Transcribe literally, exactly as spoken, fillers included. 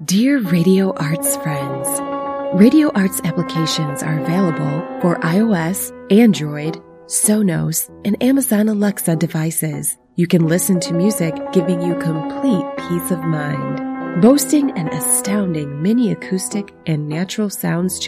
Dear Radio Arts friends, Radio Arts applications are available for iOS, Android, Sonos, and Amazon Alexa devices. You can listen to music giving you complete peace of mind. Boasting an astounding mini acoustic and natural sounds